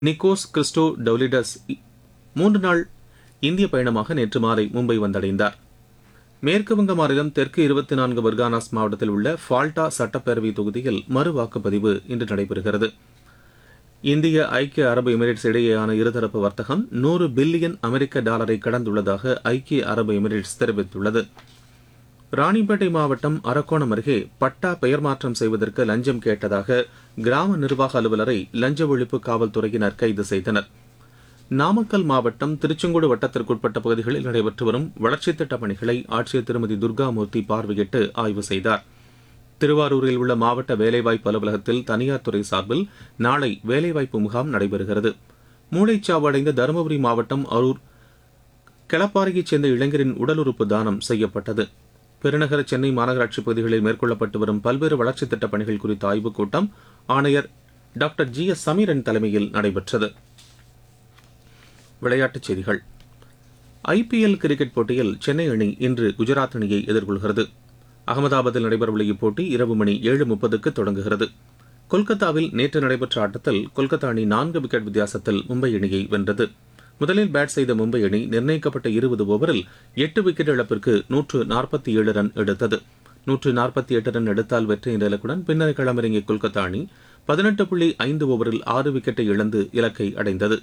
Nikos Crasto டவுலிடஸ் 3 நாள் இந்திய பயணமாக நேற்று மாலை மும்பை வந்தடைந்தார். மேற்குவங்க மாநிலம் தெற்கு 24 பர்கானாஸ் மாவட்டத்தில் உள்ள ஃபால்டா சட்டப்பேரவை தொகுதியில் மறு வாக்குப்பதிவு இன்று நடைபெறுகிறது. இந்திய ஐக்கிய அரபு எமிரேட்ஸ் இடையேயான இருதரப்பு வர்த்தகம் 100 பில்லியன் அமெரிக்க டாலரை கடந்துள்ளதாக ஐக்கிய அரபு எமிரேட்ஸ் தெரிவித்துள்ளது. ராணிப்பேட்டை மாவட்டம் அரக்கோணம் அருகே பட்டா பெயர் மாற்றம் செய்வதற்கு லஞ்சம் கேட்டதாக கிராம நிர்வாக அலுவலரை லஞ்ச ஒழிப்பு காவல்துறையினர் கைது செய்தனர். நாமக்கல் மாவட்டம் திருச்செங்கோடு வட்டத்திற்குட்பட்ட பகுதிகளில் நடைபெற்று வரும் வளர்ச்சித் திட்டப் பணிகளை ஆட்சியர் திருமதி துர்காமூர்த்தி பார்வையிட்டு ஆய்வு செய்தார். திருவாரூரில் உள்ள மாவட்ட வேலைவாய்ப்பு அலுவலகத்தில் தனியார் துறை சார்பில் நாளை வேலைவாய்ப்பு முகாம் நடைபெறுகிறது. மூளைச்சாவு அடைந்த தருமபுரி மாவட்டம் அரூர் கெளப்பாறையைச் சேர்ந்த இளைஞரின் உடல் உறுப்பு தானம் செய்யப்பட்டது. பெருநகர சென்னை மாநகராட்சி பகுதிகளில் மேற்கொள்ளப்பட்டு வரும் பல்வேறு வளர்ச்சித் திட்டப் பணிகள் குறித்த ஆய்வுக் கூட்டம் ஆணையர் டாக்டர் GS சமீரன் தலைமையில் நடைபெற்றது. விளையாட்டுச் செய்திகள். IPL கிரிக்கெட் போட்டியில் சென்னை அணி இன்று குஜராத் அணியை எதிர்கொள்கிறது. அகமதாபாத்தில் நடைபெறவுள்ள இப்போட்டி இரவு மணி 7:30க்கு தொடங்குகிறது. கொல்கத்தாவில் நேற்று நடைபெற்ற ஆட்டத்தில் கொல்கத்தா அணி 4 விக்கெட் வித்தியாசத்தில் மும்பை அணியை வென்றது. முதலில் பேட் செய்த மும்பை அணி நிர்ணயிக்கப்பட்ட 20 ஓவரில் 8 விக்கெட் இழப்பிற்கு 147 ரன் எடுத்தது. 148 ரன் எடுத்தால் வெற்றி என்ற இலக்குடன் பின்னர் களமிறங்கிய கொல்கத்தா அணி 18.5 ஓவரில் 6 விக்கெட்டை இழந்து இலக்கை அடைந்தது.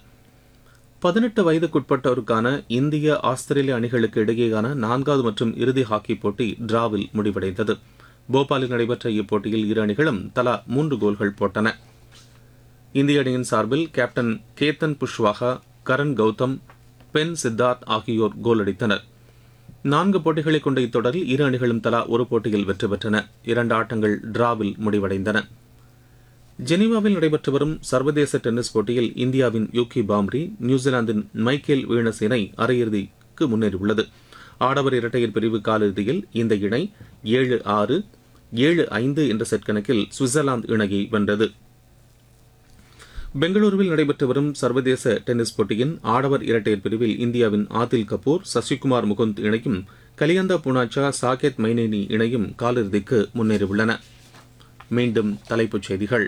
18 வயதுக்குட்பட்டோருக்கான இந்திய ஆஸ்திரேலிய அணிகளுக்கு இடையேயான 4வது மற்றும் இறுதி ஹாக்கி போட்டி டிராவில் முடிவடைந்தது. போபாலில் நடைபெற்ற இப்போட்டியில் இரு அணிகளும் தலா 3 கோல்கள் போட்டன. இந்திய அணியின் சார்பில் கேப்டன் கேத்தன் புஷ்வாகா, கரண் கௌதம், பென் சித்தார்த் ஆகியோர் கோல் அடித்தனர். 4 போட்டிகளை கொண்ட இத்தொடரில் இரு அணிகளும் தலா ஒரு போட்டியில் வெற்றி பெற்றன. 2 ஆட்டங்கள் டிராவில் முடிவடைந்தன. ஜெனீவாவில் நடைபெற்று வரும் சர்வதேச டென்னிஸ் போட்டியில் இந்தியாவின் யூகி பாம்ரி, நியூசிலாந்தின் மைக்கேல் வீனஸ் இணை அரையிறுதிக்கு முன்னேறியுள்ளது. ஆடவர் இரட்டையர் பிரிவு காலிறுதியில் இந்த இணை 7-6, 7-5 என்ற செட் கணக்கில் சுவிட்சர்லாந்து இணையை வென்றது. பெங்களூருவில் நடைபெற்று வரும் சர்வதேச டென்னிஸ் போட்டியின் ஆடவர் இரட்டையர் பிரிவில் இந்தியாவின் ஆதில் கபூர், சசிகுமார் முகுந்த் இணையும் கலியந்தா பூனாச்சா, சாகேத் மைனேனி இணையும் காலிறுதிக்கு முன்னேறியுள்ளன. மீண்டும் தலைப்புச் செய்திகள்.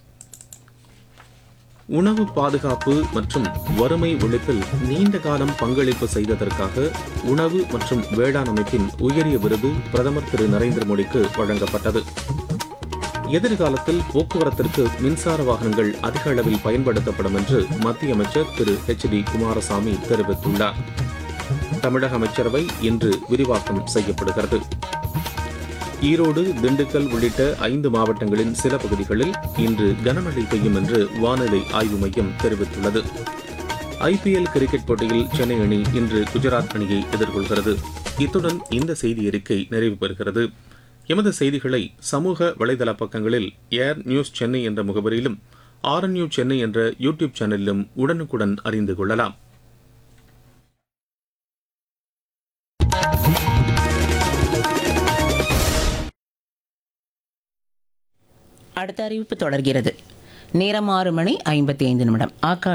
உணவு பாதுகாப்பு மற்றும் வறுமை ஒழிப்பில் நீண்ட காலம் பங்களிப்பு செய்ததற்காக உணவு மற்றும் வேளாண் அமைப்பின் உயரிய விருது பிரதமர் திரு நரேந்திர மோடிக்கு வழங்கப்பட்டது. எதிர்காலத்தில் போக்குவரத்திற்கு மின்சார வாகனங்கள் அதிக அளவில் பயன்படுத்தப்படும் என்று மத்திய அமைச்சர் திரு HD குமாரசாமி தெரிவித்துள்ளார். தமிழக அமைச்சரவை இன்று விரிவாக்கம் செய்யப்படுகிறது. ஈரோடு, திண்டுக்கல் உள்ளிட்ட 5 மாவட்டங்களின் சில பகுதிகளில் இன்று கனமழை பெய்யும் என்று வானிலை ஆய்வு மையம் தெரிவித்துள்ளது. IPL கிரிக்கெட் போட்டியில் சென்னை அணி இன்று குஜராத் அணியை எதிர்கொள்கிறது. இத்துடன் இந்த செய்தி அறிக்கை நிறைவு பெறுகிறது. எமது செய்திகளை சமூக வலைதள பக்கங்களில் ஏர் நியூஸ் சென்னை என்ற முகவரியிலும் RNU சென்னை என்ற யூடியூப் சேனலிலும் உடனுக்குடன் அறிந்து கொள்ளலாம். அடுத்த அறிவிப்பு தொடர்கிறது. நேரம் 6:55.